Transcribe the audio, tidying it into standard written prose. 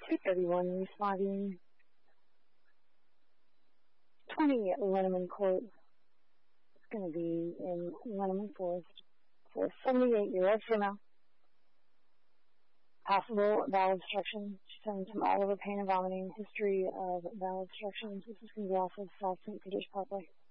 231 responding 20 Linneman Court. It's going to be in Linneman Forest for a 78-year-old female. Possible bowel obstruction. She's having some all over pain and vomiting. History of bowel obstructions. This is going to be off of South St. Peter's Parkway.